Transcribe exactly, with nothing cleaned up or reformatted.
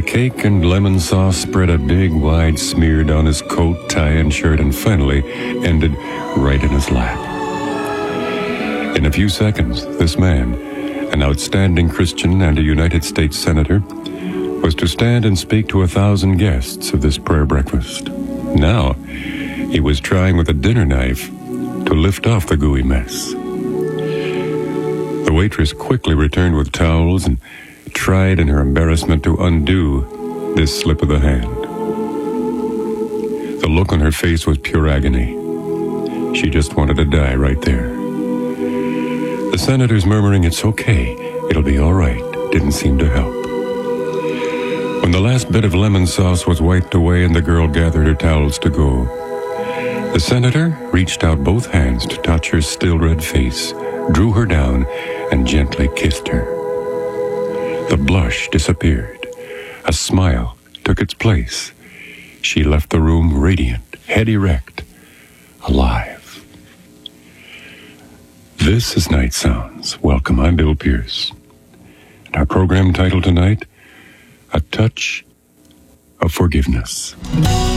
cake and lemon sauce spread a big, wide smear down his coat, tie, and shirt, and finally ended right in his lap. In a few seconds, this man, an outstanding Christian and a United States Senator, was to stand and speak to a thousand guests of this prayer breakfast. Now, he was trying with a dinner knife to lift off the gooey mess. The waitress quickly returned with towels and tried in her embarrassment to undo this slip of the hand. The look on her face was pure agony. She just wanted to die right there. The senator's murmuring, "It's okay, it'll be all right," didn't seem to help. When the last bit of lemon sauce was wiped away and the girl gathered her towels to go, the senator reached out both hands to touch her still red face, drew her down, and gently kissed her. The blush disappeared. A smile took its place. She left the room radiant, head erect, alive. This is Night Sounds. Welcome, I'm Bill Pierce. And our program title tonight, A Touch of Forgiveness.